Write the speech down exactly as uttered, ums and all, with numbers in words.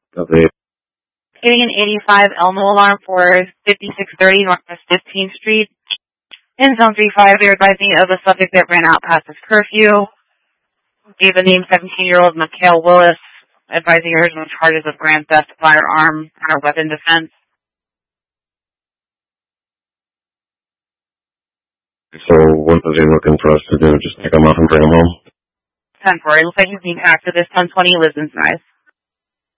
Okay. Getting an eighty-five Elmo alarm for fifty-six thirty Northwest fifteenth Street. In Zone three five, they're advising of a subject that ran out past his curfew. Gave the name seventeen-year-old Mikhail Willis, advising her on charges of grand theft, firearm, and weapon defense. So what are they looking for us to do? Just pick him up and bring him home? ten four. It looks like he's being active. This ten twenty lives in Nice.